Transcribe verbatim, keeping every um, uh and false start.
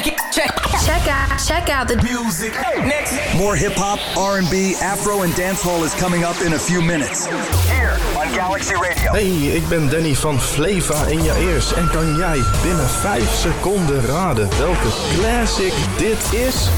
it, check. Check out, check out the Music. Next. More hip-hop, R and B, Afro en dancehall is coming up in a few minutes. Here on Galaxy Radio. Hey, ik ben Danny van Flava in je ears. En kan jij binnen vijf seconden raden welke classic dit is?